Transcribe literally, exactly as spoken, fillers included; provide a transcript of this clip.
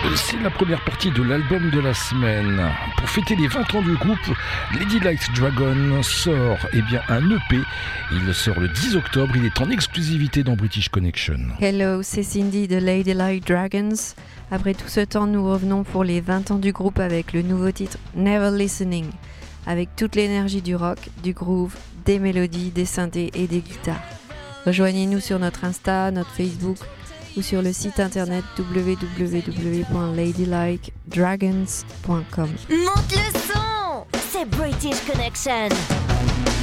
C'est la première partie de l'album de la semaine. Pour fêter les vingt ans du groupe, Ladylike Dragon sort eh bien, un E P. Il sort le dix octobre, il est en exclusivité dans British Connection. Hello, c'est Cindy de Ladylike Dragons. Après tout ce temps, nous revenons pour les vingt ans du groupe avec le nouveau titre Never Listening, avec toute l'énergie du rock, du groove, des mélodies, des synthés et des guitares. Rejoignez-nous sur notre Insta, notre Facebook ou sur le site internet w w w point ladylike dragons point com. Monte le son, c'est British Connection.